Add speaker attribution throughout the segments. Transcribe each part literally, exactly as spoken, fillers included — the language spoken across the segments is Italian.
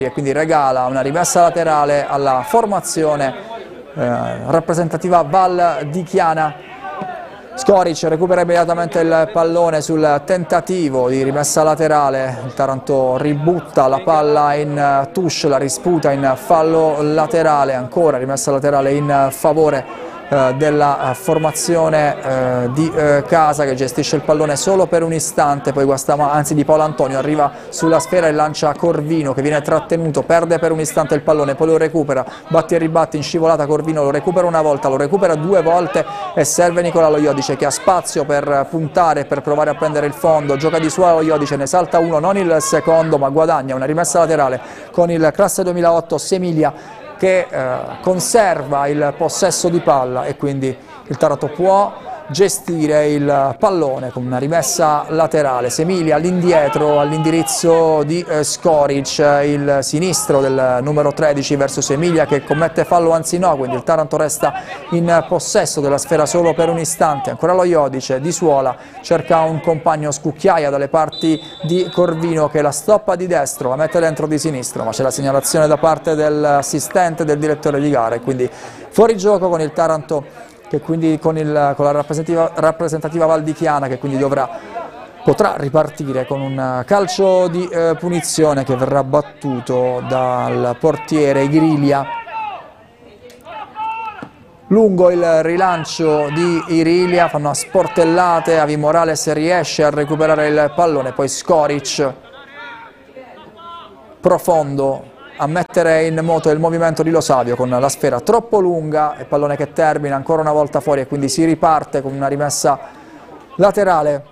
Speaker 1: e quindi regala una rimessa laterale alla formazione eh, rappresentativa valdichiana. Skoric recupera immediatamente il pallone sul tentativo di rimessa laterale, il Taranto ributta la palla in touche, la disputa in fallo laterale, ancora rimessa laterale in favore eh, della formazione eh, di eh, Casa, che gestisce il pallone solo per un istante, poi Guastama, anzi di Paolo Antonio, arriva sulla sfera e lancia Corvino che viene trattenuto, perde per un istante il pallone, poi lo recupera, batti e ribatti in scivolata, Corvino lo recupera una volta, lo recupera due volte e serve Nicola Lo Iodice, che ha spazio per puntare, per provare a prendere il fondo, gioca di suola Lo Iodice, ne salta uno, non il secondo, ma guadagna una rimessa laterale con il classe duemilaotto Semilia, che eh, conserva il possesso di palla e quindi il Taranto può gestire il pallone con una rimessa laterale. Semilia all'indietro all'indirizzo di eh, Skoric, il sinistro del numero tredici verso Semilia, che commette fallo, anzi no, quindi il Taranto resta in possesso della sfera solo per un istante. Ancora Lo Iodice, di suola, cerca un compagno, Scucchiaia dalle parti di Corvino che la stoppa di destro, la mette dentro di sinistro, ma c'è la segnalazione da parte dell'assistente del direttore di gara e quindi fuori gioco con il Taranto, che quindi con, il, con la rappresentativa, rappresentativa valdichiana, che quindi dovrà, potrà ripartire con un calcio di eh, punizione che verrà battuto dal portiere Irilia. Lungo il rilancio di Irilia, fanno a sportellate, Avi Morales riesce a recuperare il pallone, poi Skoric profondo a mettere in moto il movimento di Lo Savio con la sfera troppo lunga, il pallone che termina ancora una volta fuori e quindi si riparte con una rimessa laterale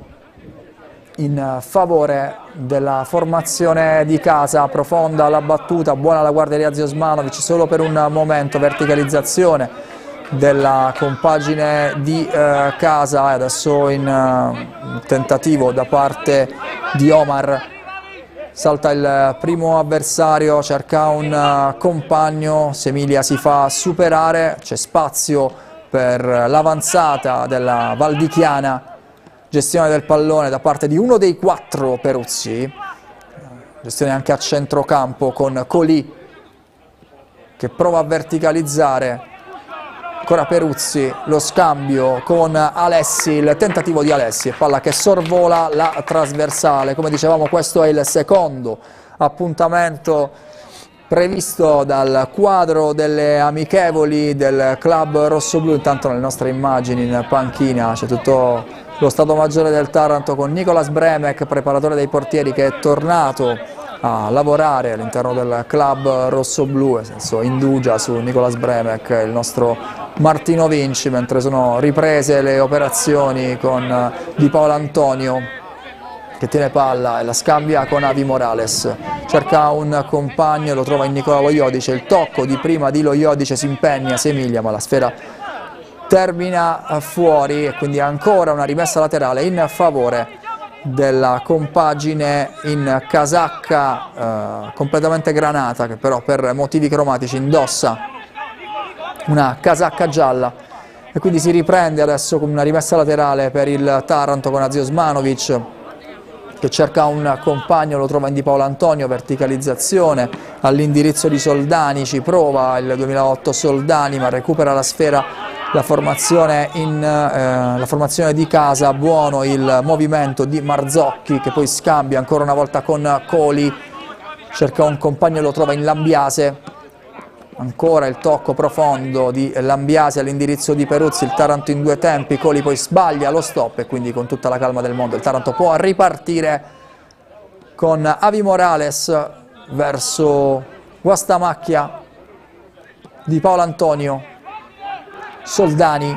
Speaker 1: in favore della formazione di Casa. Profonda la battuta, buona la guardia di Osmanovic solo per un momento, verticalizzazione della compagine di eh, Casa e adesso in uh, tentativo da parte di Omar. Salta il primo avversario, cerca un compagno, Semilia si fa superare, c'è spazio per l'avanzata della valdichiana, gestione del pallone da parte di uno dei quattro Peruzzi, gestione anche a centrocampo con Colì che prova a verticalizzare. Ancora Peruzzi, lo scambio con Alessi, il tentativo di Alessi e palla che sorvola la trasversale. Come dicevamo, questo è il secondo appuntamento previsto dal quadro delle amichevoli del club rossoblu. Intanto nelle nostre immagini in panchina c'è tutto lo Stato Maggiore del Taranto con Nicolas Bremek, preparatore dei portieri, che è tornato a lavorare all'interno del club rossoblu, nel senso indugia su Nicolas Bremek, il nostro Martino Vinci, mentre sono riprese le operazioni con Di Paolo Antonio che tiene palla e la scambia con Avi Morales, cerca un compagno, lo trova in Nicola Lo Iodice, il tocco di prima di Lo Iodice, si impegna Semilia ma la sfera termina fuori e quindi ancora una rimessa laterale in favore della compagine in casacca eh, completamente granata, che però per motivi cromatici indossa una casacca gialla, e quindi si riprende adesso con una rimessa laterale per il Taranto con Azi Osmanovic che cerca un compagno, lo trova in Di Paolo Antonio, verticalizzazione all'indirizzo di Soldani, ci prova il duemilaotto Soldani ma recupera la sfera la formazione, in, eh, la formazione di Casa. Buono il movimento di Marzocchi che poi scambia ancora una volta con Coli, cerca un compagno e lo trova in Lambiase, ancora il tocco profondo di Lambiase all'indirizzo di Peruzzi, il Taranto in due tempi, Coli poi sbaglia lo stop e quindi con tutta la calma del mondo il Taranto può ripartire con Avi Morales verso Guastamacchia, Di Paolo Antonio, Soldani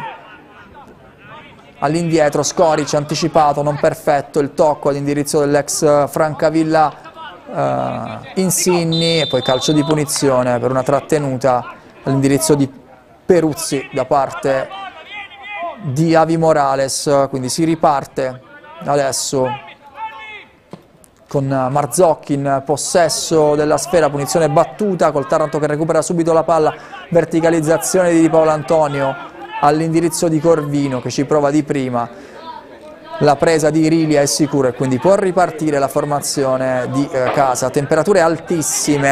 Speaker 1: all'indietro, Skoric anticipato, non perfetto, il tocco all'indirizzo dell'ex Francavilla uh, Insigni e poi calcio di punizione per una trattenuta all'indirizzo di Peruzzi da parte di Avi Morales, quindi si riparte adesso con Marzocchi in possesso della sfera, punizione battuta col Taranto che recupera subito la palla, verticalizzazione di Di Paolo Antonio all'indirizzo di Corvino che ci prova di prima, la presa di Irilia è sicura e quindi può ripartire la formazione di eh, Casa. Temperature altissime